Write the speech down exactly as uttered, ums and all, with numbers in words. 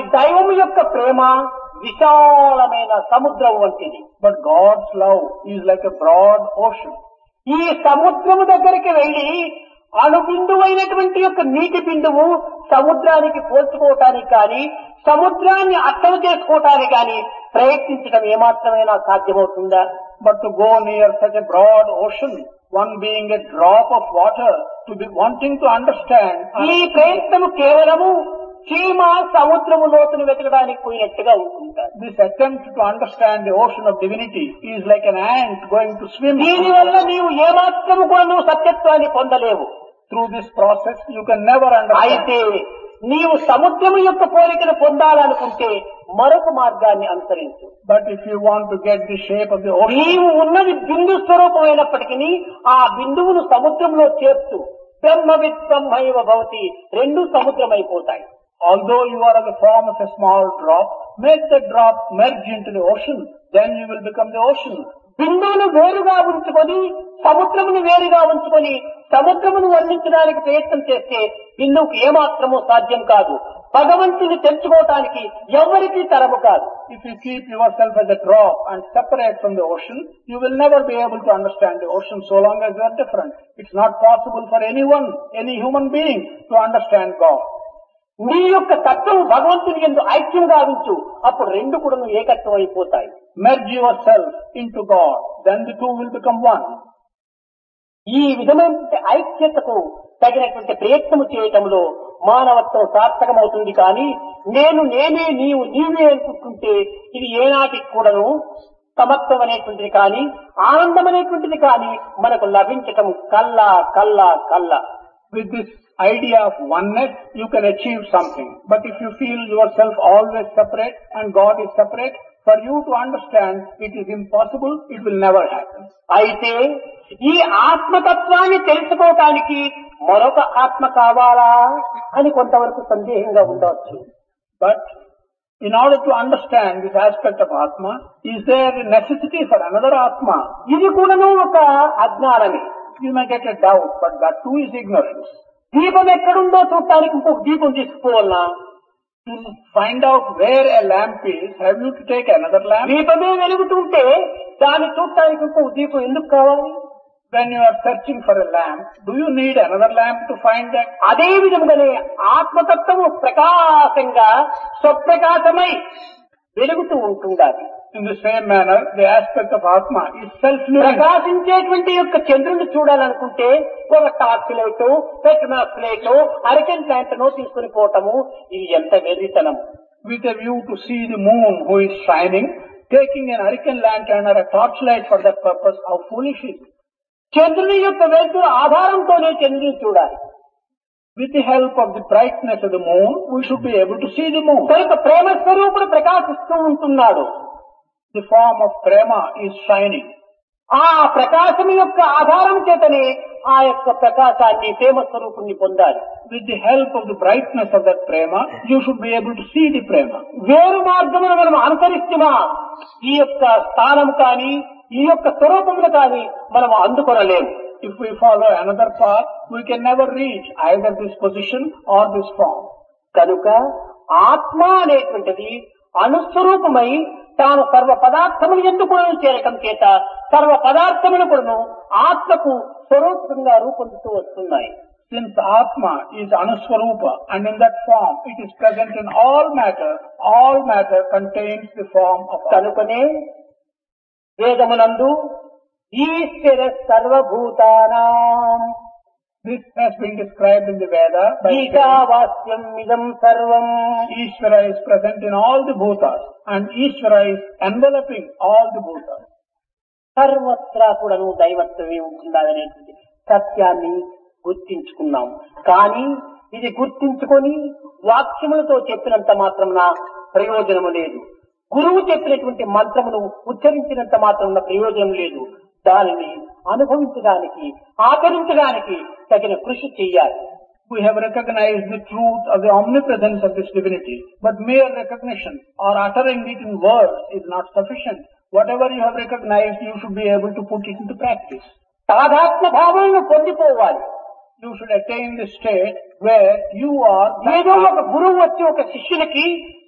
దైవము యొక్క ప్రేమ విశాలమైన సముద్రం వంటిది. But God's love is like a broad ocean. ఈ సముద్రము దగ్గరికి వెళ్లి అణుబిందువైనటువంటి యొక్క నీటి బిందువు సముద్రానికి పోల్చుకోవటానికి కానీ సముద్రాన్ని అర్థం చేసుకోవటానికి కానీ ప్రయత్నించడం ఏమాత్రమైనా సాధ్యమవుతుందా? But to go near such a broad ocean, one being a drop of water, to be wanting to understand, ఈ ప్రయత్నము కేవలము చీమ సముద్రము లోతును వెతకడానికి పోయినట్టుగా ఉంటుంటారు. this attempt to understand the ocean of divinity is like an ant going to swim. దీనివల్ల నీవు ఏమాత్రము కూడా నువ్వు సత్యత్వాన్ని పొందలేవు. Through this process, you can never understand. అయితే నీవు సముద్రము యొక్క పోలికను పొందాలనుకుంటే మరొక మార్గాన్ని అనుసరించు. But if you want to get the shape of the ocean, నీవు ఉన్నది బిందు స్వరూపమైనప్పటికీ ఆ బిందువును సముద్రంలో చేర్చు. బ్రహ్మవిత్ బ్రహ్మైవ భవతి, రెండు సముద్రమైపోతాయి. although you are of the form of a small drop, make the drop merge into the ocean, then you will become the ocean. బిందువును వేరుగా ఉంచుకొని సముద్రమును వేరుగా ఉంచుకొని సముద్రమును వర్ణించడానికి ప్రయత్నం చేస్తే బిందువుకు ఏమాత్రమూ సాధ్యం కాదు. భగవంతుని తెలుసుకోవటానికి ఎవరికీ తరము కాదు. If you keep yourself as a drop and separate from the ocean, you will never be able to understand the ocean so long as you are different. It's not possible for anyone, any human being to understand God. నీ యొక్క తత్వం భగవంతుని యందు ఐక్యం గావించు, అప్పుడు రెండు కూడా ఏకత్వం అయిపోతాయి. Merge yourself into God, then the two will become one. ఈ విధమైన ఐక్యతకు తగినటువంటి ప్రయత్నము చేయటంలో మానవత్వం సార్థకమవుతుంది. కానీ నేను నేనే నీవు నీవే అనుకుంటుంటే ఇది ఏనాటికి కూడాను సమత్వం అనేటువంటిది కానీ ఆనందం అనేటువంటిది కానీ మనకు లభించటం కల్లా కల్లా కల్లా. With this idea of oneness, you can achieve something. But if you feel yourself always separate and God is separate, for you to understand it is impossible, it will never happen. అయితే ఈ ఆత్మతత్వాన్ని తెలుసుకోవటానికి మరొక ఆత్మ కావాలా అని కొంతవరకు సందేహంగా ఉండవచ్చు. But in order to understand this aspect of Atma, is there a necessity for another Atma? ఇది కూడాను ఒక అజ్ఞానమే. You may get a doubt, but that too is ignorance. దీపం ఎక్కడుందో చూడటానికి ఇంకొక దీపం తీసుకుపోవాలనా? To find out where a lamp is, have you to take another lamp? దీపమే వెలుగుతుంటే దాన్ని చూడటానికి ఇంకొక దీపం ఎందుకు కావాలి? When you are searching for a lamp, do you need another lamp to find that? అదే విధముగానే ఆత్మతత్వము ప్రకాశంగా స్వప్రకాశమై వెలుగుతూ ఉంటుండాలి. In the same manner, the aspect of Atma is self-luminous. ప్రకాశించేటువంటి యొక్క చంద్రుని చూడాలనుకుంటే ఒక టార్చ్ లైట్, పెట్రోమాక్స్ లైట్, అరికెన్ ప్లాంట్నో తీసుకుని పోవటము ఇది ఎంత వెర్రితనం. With a view to see the moon who is shining, taking an hurricane lantern or a torchlight for that purpose, how foolish is it? చంద్రుని యొక్క వెలుతురు ఆధారంతోనే చంద్రుని చూడాలి. With the help of the brightness of the moon, we should be able to see the moon. కనుక ప్రేమ స్వరూపుడు ప్రకాశిస్తూ ఉంటున్నాడు. The form of prema is shining. ఆ ప్రకాశం యొక్క ఆధారం చేతనే ఆ యొక్క ప్రకాశాన్ని ప్రేమ స్వరూపుణ్ణి పొందాలి. With the help of the brightness of that prema, you should be able to see the prema. వేరు మార్గమును మనం అనుసరిస్తున్నా ఈ యొక్క స్థానం కానీ ఈ యొక్క స్వరూపమును కానీ మనం అందుకొనలేము. If we follow another path, we can never reach either this position or this form. కనుక ఆత్మ అనేటువంటిది అనుస్వరూపమై తాను సర్వ పదార్థములు ఎందుకు చేరటం చేత సర్వ పదార్థములు కూడా ఆత్మకు స్వరూపంగా రూపొందుతూ వస్తున్నాయి. Since Atma is Anuswarupa and in that form it is present in all matter, all matter contains the form of Atma. కనుకనే వేదమునందు ఈశ్వర సర్వభూతానాం, this has been described in the Veda by ఈశావాస్యం ఇదం సర్వం. Ishvara is present in all the bhutas and Ishvara is enveloping all the bhutas. సర్వత్రా కూడాను దైవత్వమే ఉంటుందనేటువంటి సత్యాన్ని గుర్తించుకున్నాం. కానీ ఇది గుర్తించుకొని వాక్యములతో చెప్పినంత మాత్రమున ప్రయోజనము లేదు. గురువు చెప్పినటువంటి మంత్రమును ఉచ్చరించినంత మాత్రమున ప్రయోజనం లేదు. దానిని అనుభవించడానికి ఆచరించడానికి తగిన కృషి చెయ్యాలి. We have recognized the truth of the omnipresence of this divinity, but mere recognition or uttering it in words is not sufficient. Whatever you have recognized, you should be able to put it into practice. తాదాత్మ భావాలను పొందిపోవాలి. You should attain the state where you are. ఏదో ఒక గురువు వచ్చి ఒక శిష్యునికి